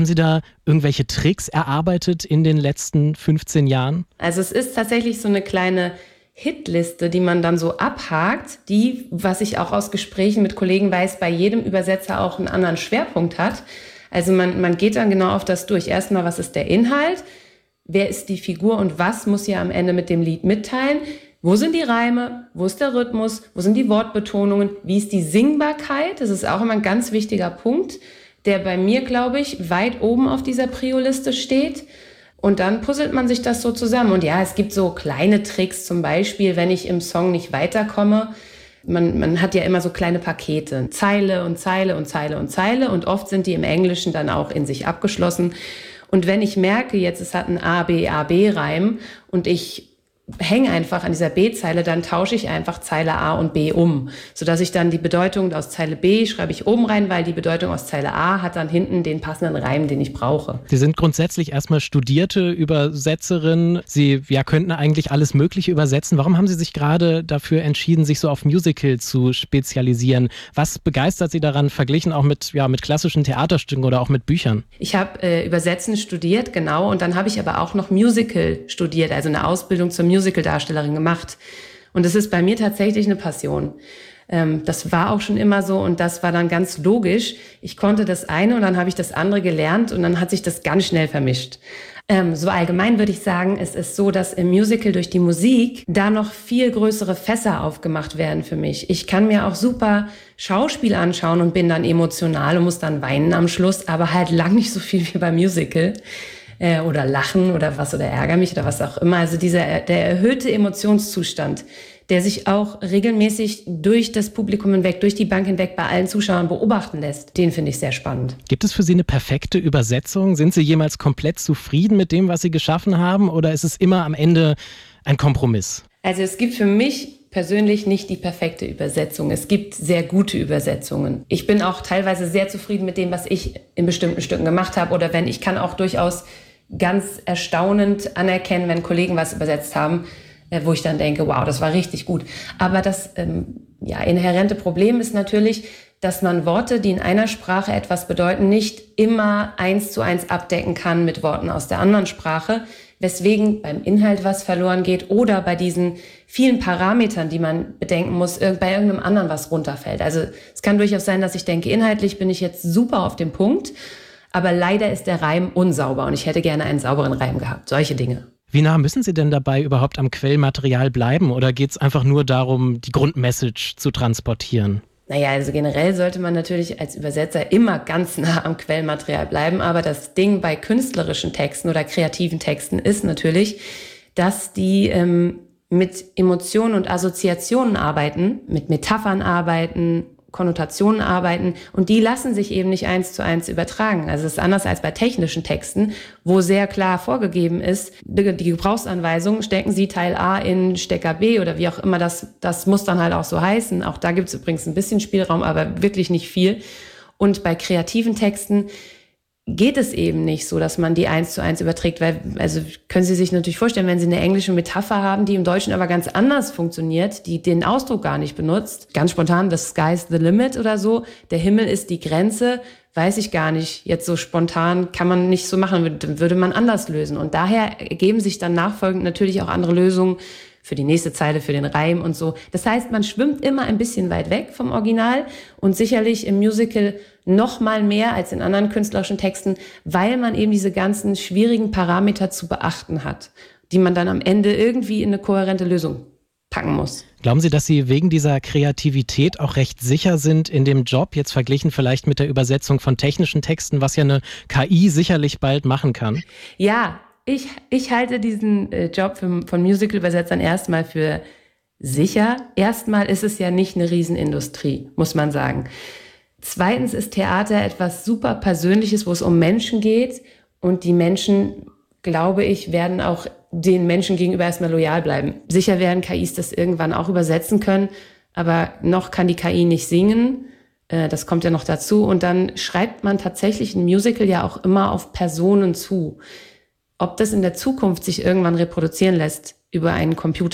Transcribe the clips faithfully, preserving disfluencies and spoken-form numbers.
Haben Sie da irgendwelche Tricks erarbeitet in den letzten fünfzehn Jahren? Also es ist tatsächlich so eine kleine Hitliste, die man dann so abhakt, die, was ich auch aus Gesprächen mit Kollegen weiß, bei jedem Übersetzer auch einen anderen Schwerpunkt hat. Also man, man geht dann genau auf das durch. Erstmal, was ist der Inhalt? Wer ist die Figur und was muss sie am Ende mit dem Lied mitteilen? Wo sind die Reime? Wo ist der Rhythmus? Wo sind die Wortbetonungen? Wie ist die Singbarkeit? Das ist auch immer ein ganz wichtiger Punkt, der bei mir, glaube ich, weit oben auf dieser Prio-Liste steht. Und dann puzzelt man sich das so zusammen. Und ja, es gibt so kleine Tricks, zum Beispiel, wenn ich im Song nicht weiterkomme. Man, man hat ja immer so kleine Pakete, Zeile und Zeile und Zeile und Zeile. Und oft sind die im Englischen dann auch in sich abgeschlossen. Und wenn ich merke, jetzt es hat einen A B A B-Reim und ich hänge einfach an dieser B-Zeile, dann tausche ich einfach Zeile A und B um, sodass ich dann die Bedeutung aus Zeile B schreibe ich oben rein, weil die Bedeutung aus Zeile A hat dann hinten den passenden Reim, den ich brauche. Sie sind grundsätzlich erstmal studierte Übersetzerin. Sie ja, könnten eigentlich alles Mögliche übersetzen. Warum haben Sie sich gerade dafür entschieden, sich so auf Musical zu spezialisieren? Was begeistert Sie daran, verglichen auch mit, ja, mit klassischen Theaterstücken oder auch mit Büchern? Ich habe äh, Übersetzen studiert, genau, und dann habe ich aber auch noch Musical studiert, also eine Ausbildung zur Musical-Darstellerin gemacht. Und das ist bei mir tatsächlich eine Passion. Ähm, das war auch schon immer so und das war dann ganz logisch. Ich konnte das eine und dann habe ich das andere gelernt und dann hat sich das ganz schnell vermischt. Ähm, so allgemein würde ich sagen, es ist so, dass im Musical durch die Musik da noch viel größere Fässer aufgemacht werden für mich. Ich kann mir auch super Schauspiel anschauen und bin dann emotional und muss dann weinen am Schluss, aber halt lang nicht so viel wie beim Musical. Oder lachen oder was oder ärgere mich oder was auch immer. Also dieser, der erhöhte Emotionszustand, der sich auch regelmäßig durch das Publikum hinweg, durch die Bank hinweg bei allen Zuschauern beobachten lässt, den finde ich sehr spannend. Gibt es für Sie eine perfekte Übersetzung? Sind Sie jemals komplett zufrieden mit dem, was Sie geschaffen haben? Oder ist es immer am Ende ein Kompromiss? Also es gibt für mich persönlich nicht die perfekte Übersetzung. Es gibt sehr gute Übersetzungen. Ich bin auch teilweise sehr zufrieden mit dem, was ich in bestimmten Stücken gemacht habe. Oder wenn ich kann auch durchaus ganz erstaunend anerkennen, wenn Kollegen was übersetzt haben, äh, wo ich dann denke, wow, das war richtig gut. Aber das ähm, ja, inhärente Problem ist natürlich, dass man Worte, die in einer Sprache etwas bedeuten, nicht immer eins zu eins abdecken kann mit Worten aus der anderen Sprache, weswegen beim Inhalt was verloren geht oder bei diesen vielen Parametern, die man bedenken muss, bei irgendeinem anderen was runterfällt. Also es kann durchaus sein, dass ich denke, inhaltlich bin ich jetzt super auf dem Punkt, aber leider ist der Reim unsauber und ich hätte gerne einen sauberen Reim gehabt. Solche Dinge. Wie nah müssen Sie denn dabei überhaupt am Quellmaterial bleiben oder geht es einfach nur darum, die Grundmessage zu transportieren? Naja, also generell sollte man natürlich als Übersetzer immer ganz nah am Quellmaterial bleiben, aber das Ding bei künstlerischen Texten oder kreativen Texten ist natürlich, dass die ähm, mit Emotionen und Assoziationen arbeiten, mit Metaphern arbeiten, Konnotationen arbeiten und die lassen sich eben nicht eins zu eins übertragen. Also es ist anders als bei technischen Texten, wo sehr klar vorgegeben ist, die Gebrauchsanweisung, stecken Sie Teil A in Stecker B oder wie auch immer, das, das muss dann halt auch so heißen. Auch da gibt es übrigens ein bisschen Spielraum, aber wirklich nicht viel. Und bei kreativen Texten geht es eben nicht so, dass man die eins zu eins überträgt, weil, also können Sie sich natürlich vorstellen, wenn Sie eine englische Metapher haben, die im Deutschen aber ganz anders funktioniert, die den Ausdruck gar nicht benutzt, ganz spontan, the sky's the limit oder so, der Himmel ist die Grenze, weiß ich gar nicht, jetzt so spontan kann man nicht so machen, würde man anders lösen. Und daher ergeben sich dann nachfolgend natürlich auch andere Lösungen für die nächste Zeile, für den Reim und so. Das heißt, man schwimmt immer ein bisschen weit weg vom Original und sicherlich im Musical noch mal mehr als in anderen künstlerischen Texten, weil man eben diese ganzen schwierigen Parameter zu beachten hat, die man dann am Ende irgendwie in eine kohärente Lösung packen muss. Glauben Sie, dass Sie wegen dieser Kreativität auch recht sicher sind in dem Job, jetzt verglichen vielleicht mit der Übersetzung von technischen Texten, was ja eine K I sicherlich bald machen kann? Ja, ich, ich halte diesen äh, Job für, von Musical-Übersetzern erstmal für sicher. Erstmal ist es ja nicht eine Riesenindustrie, muss man sagen. Zweitens ist Theater etwas super Persönliches, wo es um Menschen geht. Und die Menschen, glaube ich, werden auch den Menschen gegenüber erstmal loyal bleiben. Sicher werden K Is das irgendwann auch übersetzen können, aber noch kann die K I nicht singen. Äh, das kommt ja noch dazu. Und dann schreibt man tatsächlich ein Musical ja auch immer auf Personen zu. Ob das in der Zukunft sich irgendwann reproduzieren lässt über einen Computer, das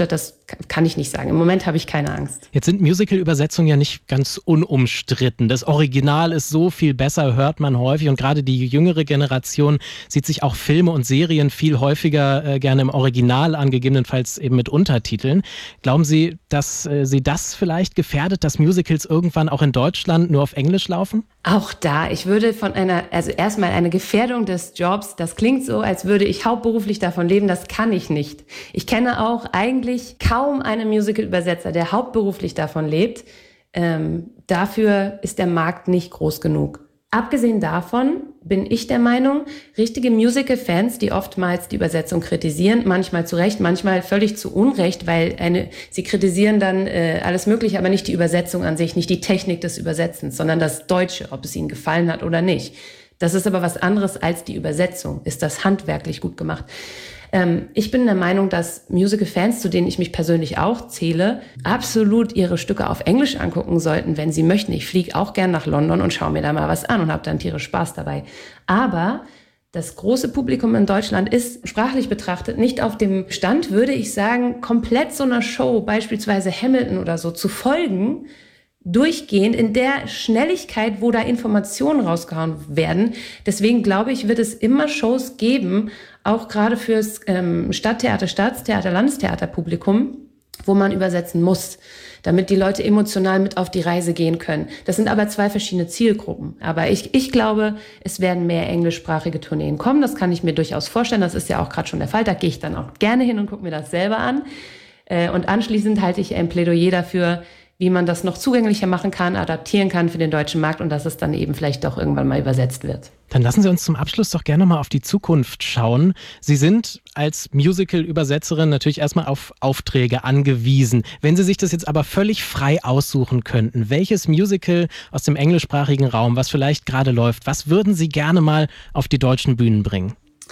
kann ich nicht sagen. Im Moment habe ich keine Angst. Jetzt sind Musical-Übersetzungen ja nicht ganz unumstritten. Das Original ist so viel besser, hört man häufig. Und gerade die jüngere Generation sieht sich auch Filme und Serien viel häufiger äh, gerne im Original an, gegebenenfalls eben mit Untertiteln. Glauben Sie, dass äh, Sie das vielleicht gefährdet, dass Musicals irgendwann auch in Deutschland nur auf Englisch laufen? Auch da, ich würde von einer, also erstmal eine Gefährdung des Jobs, das klingt so, als würde ich hauptberuflich davon leben, das kann ich nicht. Ich kenne auch eigentlich kaum einen Musical-Übersetzer, der hauptberuflich davon lebt. Ähm, dafür ist der Markt nicht groß genug. Abgesehen davon bin ich der Meinung, richtige Musical-Fans, die oftmals die Übersetzung kritisieren, manchmal zu Recht, manchmal völlig zu Unrecht, weil eine, sie kritisieren dann äh, alles Mögliche, aber nicht die Übersetzung an sich, nicht die Technik des Übersetzens, sondern das Deutsche, ob es ihnen gefallen hat oder nicht. Das ist aber was anderes als die Übersetzung. Ist das handwerklich gut gemacht? Ähm, ich bin der Meinung, dass Musical-Fans, zu denen ich mich persönlich auch zähle, absolut ihre Stücke auf Englisch angucken sollten, wenn sie möchten. Ich fliege auch gern nach London und schaue mir da mal was an und habe dann tierisch Spaß dabei. Aber das große Publikum in Deutschland ist sprachlich betrachtet nicht auf dem Stand, würde ich sagen, komplett so einer Show, beispielsweise Hamilton oder so, zu folgen, durchgehend in der Schnelligkeit, wo da Informationen rausgehauen werden. Deswegen glaube ich, wird es immer Shows geben, auch gerade fürs ähm, Stadttheater, Staatstheater, Landestheaterpublikum, wo man übersetzen muss, damit die Leute emotional mit auf die Reise gehen können. Das sind aber zwei verschiedene Zielgruppen. Aber ich, ich glaube, es werden mehr englischsprachige Tourneen kommen. Das kann ich mir durchaus vorstellen. Das ist ja auch gerade schon der Fall. Da gehe ich dann auch gerne hin und gucke mir das selber an. Äh, und anschließend halte ich ein Plädoyer dafür, wie man das noch zugänglicher machen kann, adaptieren kann für den deutschen Markt und dass es dann eben vielleicht doch irgendwann mal übersetzt wird. Dann lassen Sie uns zum Abschluss doch gerne mal auf die Zukunft schauen. Sie sind als Musical-Übersetzerin natürlich erstmal auf Aufträge angewiesen. Wenn Sie sich das jetzt aber völlig frei aussuchen könnten, welches Musical aus dem englischsprachigen Raum, was vielleicht gerade läuft, was würden Sie gerne mal auf die deutschen Bühnen bringen?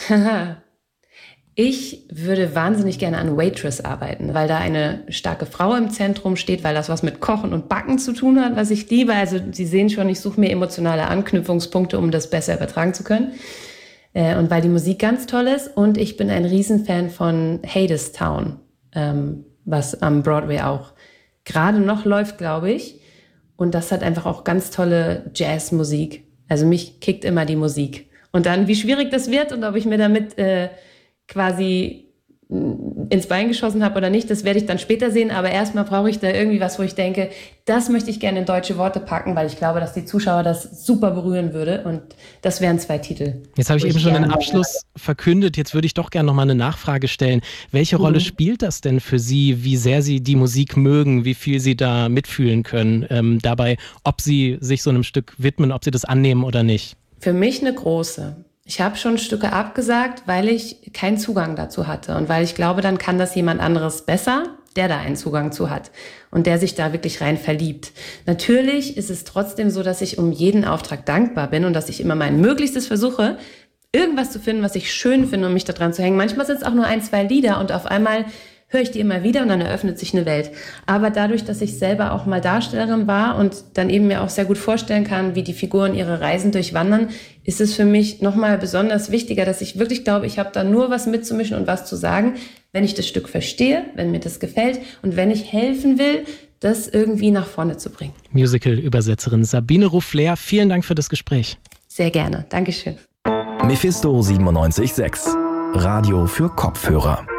Ich würde wahnsinnig gerne an Waitress arbeiten, weil da eine starke Frau im Zentrum steht, weil das was mit Kochen und Backen zu tun hat, was ich liebe. Also Sie sehen schon, ich suche mir emotionale Anknüpfungspunkte, um das besser übertragen zu können. Äh, und weil die Musik ganz toll ist. Und ich bin ein Riesenfan von Hadestown, ähm, was am Broadway auch gerade noch läuft, glaube ich. Und das hat einfach auch ganz tolle Jazzmusik. Also mich kickt immer die Musik. Und dann, wie schwierig das wird und ob ich mir damit äh, quasi ins Bein geschossen habe oder nicht, das werde ich dann später sehen, aber erstmal brauche ich da irgendwie was, wo ich denke, das möchte ich gerne in deutsche Worte packen, weil ich glaube, dass die Zuschauer das super berühren würde und das wären zwei Titel. Jetzt habe ich eben schon den Abschluss verkündet, jetzt würde ich doch gerne noch mal eine Nachfrage stellen. Welche Rolle mhm. spielt das denn für Sie, wie sehr Sie die Musik mögen, wie viel Sie da mitfühlen können, ähm, dabei, ob Sie sich so einem Stück widmen, ob Sie das annehmen oder nicht? Für mich eine große. Ich habe schon Stücke abgesagt, weil ich keinen Zugang dazu hatte und weil ich glaube, dann kann das jemand anderes besser, der da einen Zugang zu hat und der sich da wirklich rein verliebt. Natürlich ist es trotzdem so, dass ich um jeden Auftrag dankbar bin und dass ich immer mein Möglichstes versuche, irgendwas zu finden, was ich schön finde, um mich da dran zu hängen. Manchmal sind es auch nur ein, zwei Lieder und auf einmal höre ich die immer wieder und dann eröffnet sich eine Welt. Aber dadurch, dass ich selber auch mal Darstellerin war und dann eben mir auch sehr gut vorstellen kann, wie die Figuren ihre Reisen durchwandern, ist es für mich nochmal besonders wichtiger, dass ich wirklich glaube, ich habe da nur was mitzumischen und was zu sagen, wenn ich das Stück verstehe, wenn mir das gefällt und wenn ich helfen will, das irgendwie nach vorne zu bringen. Musical-Übersetzerin Sabine Ruffler, vielen Dank für das Gespräch. Sehr gerne, Dankeschön. Mephisto siebenundneunzig Komma sechs, Radio für Kopfhörer.